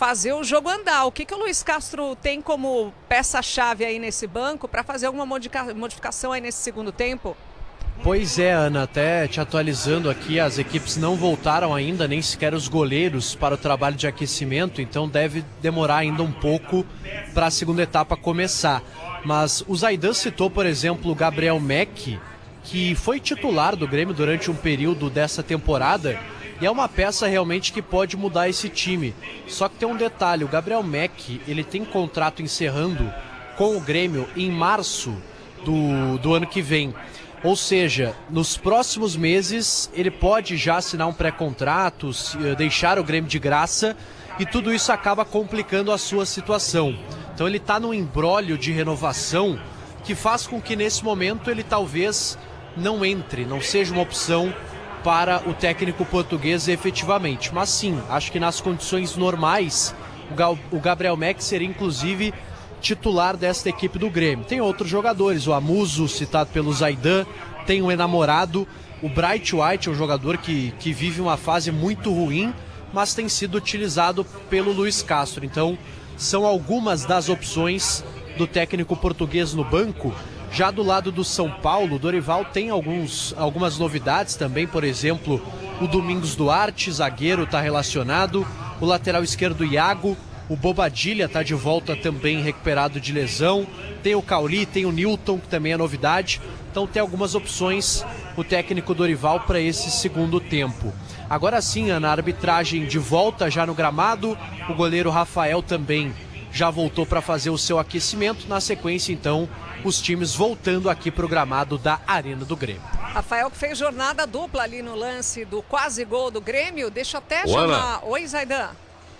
fazer o jogo andar. O que o Luiz Castro tem como peça-chave aí nesse banco para fazer alguma modificação aí nesse segundo tempo? Pois é, Ana, até te atualizando aqui, as equipes não voltaram ainda, nem sequer os goleiros, para o trabalho de aquecimento, então deve demorar ainda um pouco para a segunda etapa começar. Mas o Zaidan citou, por exemplo, o Gabriel Mack, que foi titular do Grêmio durante um período dessa temporada, e é uma peça realmente que pode mudar esse time. Só que tem um detalhe, o Gabriel Mack, ele tem contrato encerrando com o Grêmio em março do ano que vem. Ou seja, nos próximos meses ele pode já assinar um pré-contrato, deixar o Grêmio de graça, e tudo isso acaba complicando a sua situação. Então ele está num imbróglio de renovação que faz com que nesse momento ele talvez não entre, não seja uma opção para o técnico português efetivamente. Mas sim, acho que nas condições normais o Gabriel Mack seria inclusive titular desta equipe do Grêmio. Tem outros jogadores, o Amuso, citado pelo Zaidan, tem o enamorado, o Bright White é um jogador que vive uma fase muito ruim, mas tem sido utilizado pelo Luiz Castro. Então, são algumas das opções do técnico português no banco. Já do lado do São Paulo, o Dorival tem algumas novidades também, por exemplo, o Domingos Duarte, zagueiro, está relacionado, o lateral esquerdo Iago, o Bobadilha está de volta também recuperado de lesão. Tem o Cauli, tem o Newton, que também é novidade. Então tem algumas opções o técnico Dorival para esse segundo tempo. Agora sim, Ana, a arbitragem de volta já no gramado. O goleiro Rafael também já voltou para fazer o seu aquecimento. Na sequência, então, os times voltando aqui para o gramado da Arena do Grêmio. Rafael que fez jornada dupla ali no lance do quase gol do Grêmio. Deixa eu até Ana. chamar... Oi, Zaidan.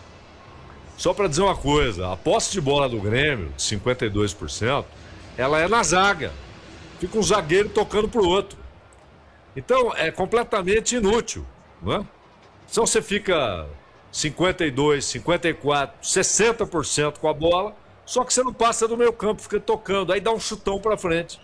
Só para dizer uma coisa, a posse de bola do Grêmio, de 52%, ela é na zaga. Fica um zagueiro tocando pro outro. Então, é completamente inútil, não é? Então você fica 52, 54, 60% com a bola, só que você não passa do meio campo, fica tocando, aí dá um chutão para frente.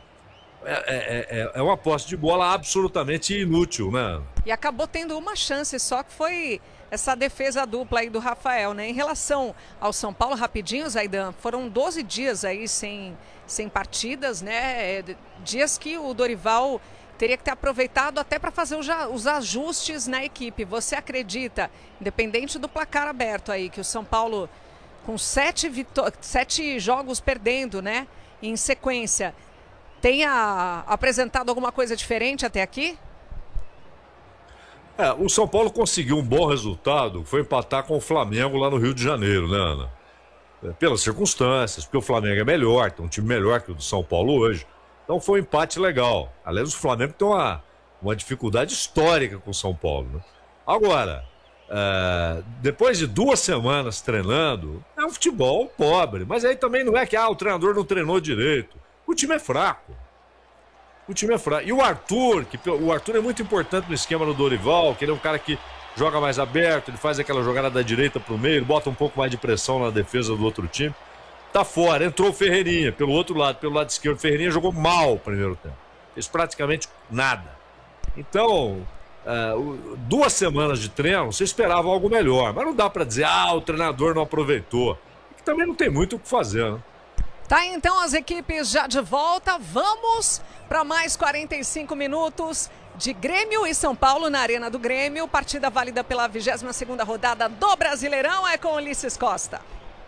É uma posse de bola absolutamente inútil, né? E acabou tendo uma chance só, que foi essa defesa dupla aí do Rafael, né? Em relação ao São Paulo, rapidinho, Zaidan, foram 12 dias aí sem partidas, né? Dias que o Dorival teria que ter aproveitado até para fazer os ajustes na equipe. Você acredita, independente do placar aberto aí, que o São Paulo, com 7 jogos perdendo, né, em sequência, tenha apresentado alguma coisa diferente até aqui? O São Paulo conseguiu um bom resultado, foi empatar com o Flamengo lá no Rio de Janeiro, né, Ana? Pelas circunstâncias, porque o Flamengo é melhor, tem um time melhor que o do São Paulo hoje. Então foi um empate legal. Aliás, o Flamengo tem uma dificuldade histórica com o São Paulo, né? Agora, depois de 2 semanas treinando, é um futebol pobre. Mas aí também não é que o treinador não treinou direito. O time é fraco. O time é fraco. E o Arthur é muito importante no esquema do Dorival, que ele é um cara que joga mais aberto, ele faz aquela jogada da direita pro meio, ele bota um pouco mais de pressão na defesa do outro time. Tá fora, entrou o Ferreirinha pelo outro lado, pelo lado esquerdo. O Ferreirinha jogou mal o primeiro tempo. Fez praticamente nada. Então, 2 semanas de treino, você esperava algo melhor. Mas não dá pra dizer, o treinador não aproveitou. Que também não tem muito o que fazer, né? Tá, então as equipes já de volta. Vamos para mais 45 minutos de Grêmio e São Paulo na Arena do Grêmio. Partida válida pela 22ª rodada do Brasileirão. É com Ulisses Costa.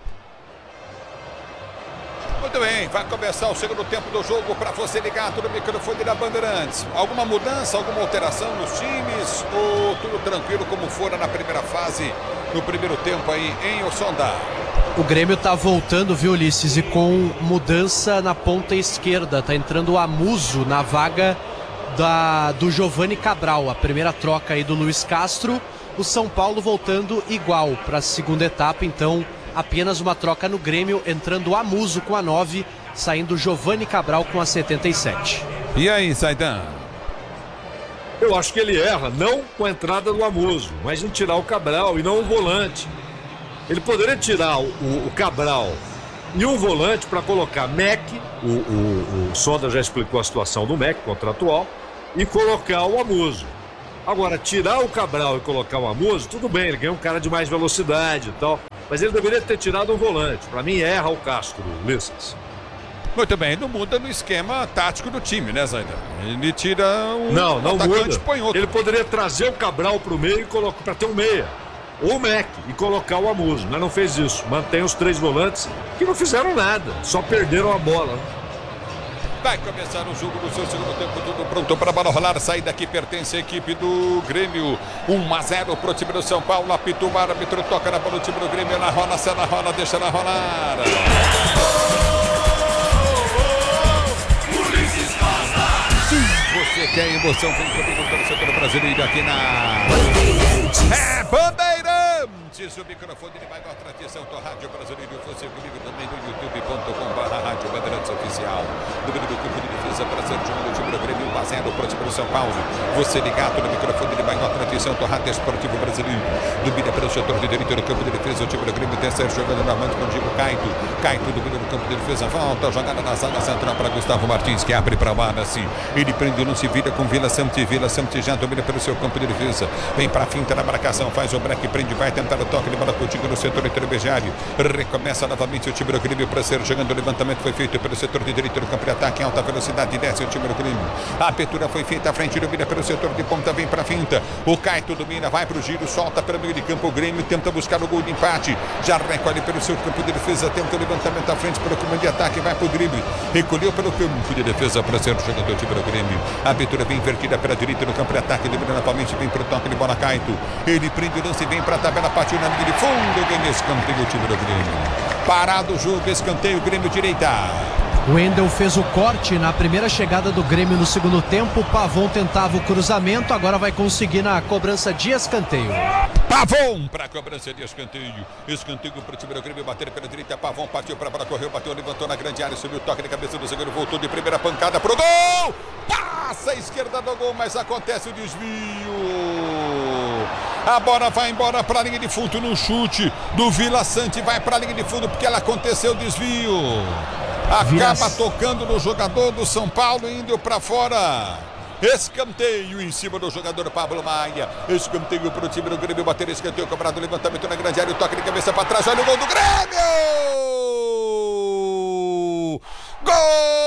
Muito bem, vai começar o segundo tempo do jogo para você ligado no microfone da Bandeirantes. Alguma mudança, alguma alteração nos times ou tudo tranquilo como fora na primeira fase, no primeiro tempo aí em Ossondá? O Grêmio tá voltando, viu, Ulisses, e com mudança na ponta esquerda. Tá entrando o Amuso na vaga do Giovani Cabral. A primeira troca aí do Luiz Castro. O São Paulo voltando igual para a segunda etapa, então apenas uma troca no Grêmio, entrando o Amuso com a 9, saindo o Giovani Cabral com a 77. E aí, Zaidan? Eu acho que ele erra, não com a entrada do Amuso, mas em tirar o Cabral e não o volante. Ele poderia tirar o Cabral e um volante para colocar Mack, o Sonda já explicou a situação do Mack, contratual, e colocar o Amuso. Agora, tirar o Cabral e colocar o Amuso, tudo bem, ele ganha um cara de mais velocidade e tal. Mas ele deveria ter tirado um volante. Para mim, erra o Castro, Ulisses. Muito bem, não muda no esquema tático do time, né, Zaidan? Ele tira um não atacante muda. e põe outro. Ele poderia trazer o Cabral pro meio e colocar para ter um meia. Ou o Mac e colocar o Amuso, mas não fez isso. Mantém os 3 volantes que não fizeram nada, só perderam a bola. Vai começar o jogo no seu segundo tempo, tudo pronto para a bola rolar. Saída que pertence à equipe do Grêmio. 1-0 para o time do São Paulo. Apitou o árbitro, toca na bola do time do Grêmio. Ela rola, se ela rola, deixa ela rolar. Você quer emoção? Vem comigo pelo setor brasileiro aqui na Bandeirantes. O microfone de maior tradição do Rádio Brasileiro. Você comigo também no youtube.com/Rádio Bandeirantes Oficial. Do Grêmio, campo de defesa para ser de um time do Grêmio. 1-0 para o time do São Paulo. Você ligado no microfone de maior tradição do Rádio Esportivo Brasileiro. Domina pelo setor de direito no campo de defesa. O time do Grêmio tem Sérgio jogando normalmente com o Diego Caito. Caito domina no campo de defesa. Volta, jogada na zaga central para Gustavo Martins, que abre para o Wallace. Ele prende, não se vira com Vila Sante. Vila Sante já domina pelo seu campo de defesa. Vem para a finta na marcação, faz o break, prende, vai tentar o toque de bola contigo no setor intermediário. Recomeça novamente o time do Grêmio para ser jogando. O levantamento foi feito pelo setor de direito do campo de ataque em alta velocidade. Desce o time do Grêmio. A abertura foi feita à frente, domina pelo setor de ponta, vem para a finta. O Caito domina, vai para o giro, solta pelo meio de campo. O Grêmio tenta buscar o gol de empate. Já recolhe pelo seu campo de defesa, tenta o levantamento à frente pelo comando de ataque, vai para o drible. Recolheu pelo campo de defesa para ser jogando o time do Grêmio. A abertura vem invertida pela direita no campo de ataque, domina novamente, vem para o toque de bola Caito. Ele prende o lance, vem para a tabela, partiu na linha de fundo, ganha escanteio o time do Grêmio. Parado o jogo, escanteio, Grêmio direita. O Wendel fez o corte na primeira chegada do Grêmio no segundo tempo. Pavon tentava o cruzamento, agora vai conseguir na cobrança de escanteio. Pavon para a cobrança de escanteio. Escanteio para o time do Grêmio, bater pela direita. Pavon partiu para a bola, correu, bateu, levantou na grande área, subiu o toque de cabeça do zagueiro, voltou de primeira pancada pro gol. Passa a esquerda do gol, mas acontece o desvio. A bola vai embora para a linha de fundo no chute do Vila Sante. Vai para a linha de fundo porque ela aconteceu o desvio. Acaba tocando no jogador do São Paulo, indo para fora. Escanteio em cima do jogador Pablo Maia. Escanteio para o time do Grêmio. Bater escanteio, cobrado, levantamento na grande área. O toque de cabeça para trás. Olha o gol do Grêmio! Gol!